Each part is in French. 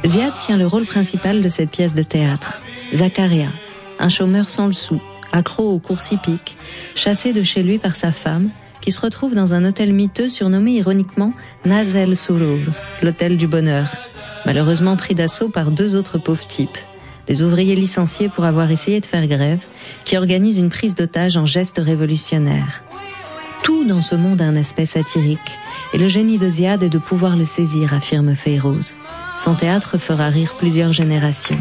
Ziad tient le rôle principal de cette pièce de théâtre. Zakaria, un chômeur sans le sou, accro aux courses hippiques, chassé de chez lui par sa femme, qui se retrouve dans un hôtel miteux surnommé ironiquement Naz El Surur, l'hôtel du bonheur, malheureusement pris d'assaut par 2 autres pauvres types, des ouvriers licenciés pour avoir essayé de faire grève, qui organisent une prise d'otage en geste révolutionnaire. Tout dans ce monde a un aspect satirique, et le génie de Ziad est de pouvoir le saisir, affirme Feyrouz. Son théâtre fera rire plusieurs générations.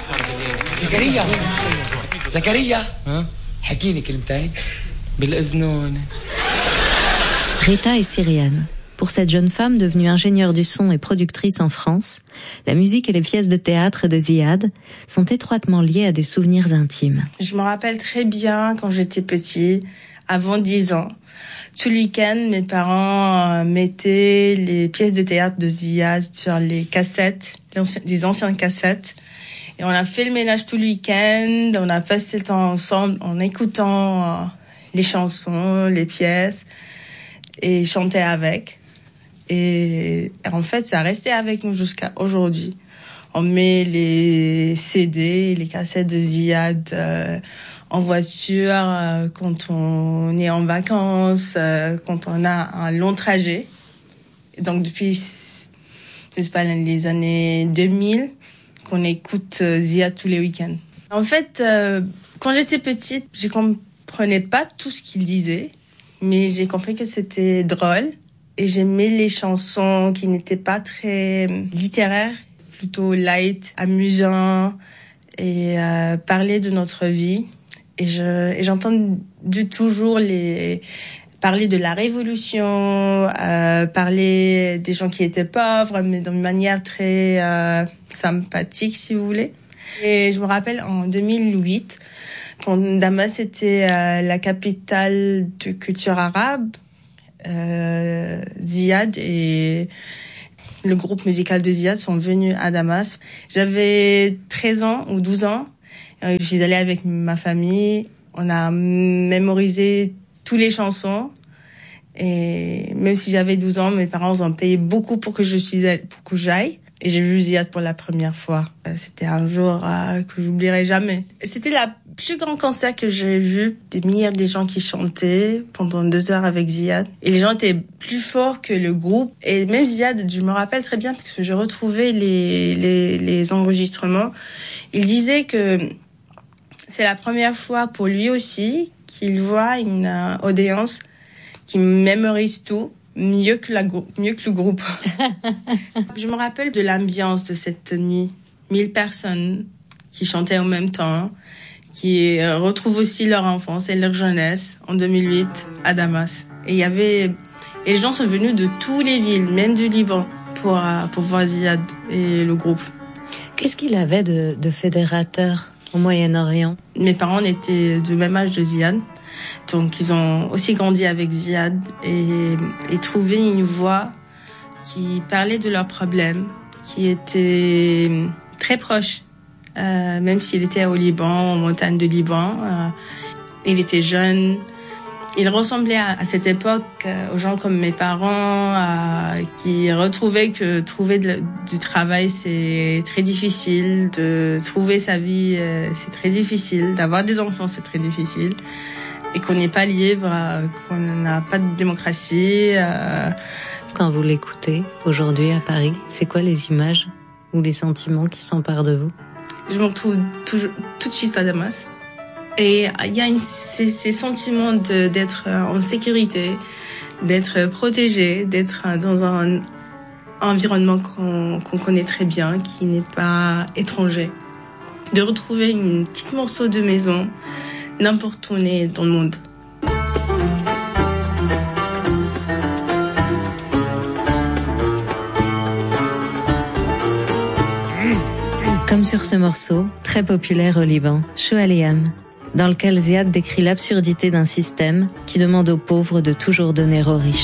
Zakaria, حكيني كلمتين بالأذنون. Rita est syriane. Pour cette jeune femme devenue ingénieure du son et productrice en France, la musique et les pièces de théâtre de Ziad sont étroitement liées à des souvenirs intimes. Je me rappelle très bien quand j'étais petit, avant 10 ans. Tout le week-end, mes parents mettaient les pièces de théâtre de Ziad sur les cassettes, les anciennes cassettes. Et on a fait le ménage tout le week-end, on a passé le temps ensemble en écoutant les chansons, les pièces, et chanter avec. Et en fait, ça a resté avec nous jusqu'à aujourd'hui. On met les CD, les cassettes de Ziad en voiture quand on est en vacances, quand on a un long trajet. Et donc depuis, je sais pas, les années 2000, qu'on écoute Ziad tous les week-ends. En fait, quand j'étais petite, je comprenais pas tout ce qu'il disait, mais j'ai compris que c'était drôle et j'aimais les chansons qui n'étaient pas très littéraires, plutôt light, amusant et parler de notre vie. Et j'entends toujours parler de la révolution, parler des gens qui étaient pauvres, mais d'une manière très sympathique, si vous voulez. Et je me rappelle en 2008, quand Damas était la capitale de culture arabe, Ziad et le groupe musical de Ziad sont venus à Damas. J'avais 13 ans ou 12 ans. Je suis allée avec ma famille. On a mémorisé toutes les chansons. Et même si j'avais 12 ans, mes parents ont payé beaucoup pour que j'aille. Et j'ai vu Ziad pour la première fois. C'était un jour que j'oublierai jamais. C'était la plus grande concert que j'ai vu. Des milliers de gens qui chantaient pendant 2 heures avec Ziad. Et les gens étaient plus forts que le groupe. Et même Ziad, je me rappelle très bien parce que je retrouvais les enregistrements. Il disait que c'est la première fois pour lui aussi qu'il voit une audience qui mémorise tout mieux que le groupe. Je me rappelle de l'ambiance de cette nuit. 1000 personnes qui chantaient en même temps, qui retrouvent aussi leur enfance et leur jeunesse en 2008 à Damas. Et les gens sont venus de toutes les villes, même du Liban, pour voir Ziad et le groupe. Qu'est-ce qu'il avait de fédérateur au Moyen-Orient? Mes parents étaient du même âge de Ziad. Donc, ils ont aussi grandi avec Ziad et trouvé une voix qui parlait de leurs problèmes, qui était très proche, même s'il était au Liban, en montagne de Liban. Il était jeune. Il ressemblait à cette époque aux gens comme mes parents qui retrouvaient que trouver du travail, c'est très difficile. De trouver sa vie, c'est très difficile. D'avoir des enfants, c'est très difficile. Et qu'on n'est pas libre, qu'on n'a pas de démocratie. Quand vous l'écoutez aujourd'hui à Paris, c'est quoi les images ou les sentiments qui s'emparent de vous? Je me retrouve tout de suite à Damas. Et il y a ces sentiments d'être en sécurité, d'être protégé, d'être dans un environnement qu'on connaît très bien, qui n'est pas étranger. De retrouver une petite morceau de maison n'importe où on est dans le monde. Comme sur ce morceau, très populaire au Liban, Choualiam, dans lequel Ziad décrit l'absurdité d'un système qui demande aux pauvres de toujours donner aux riches.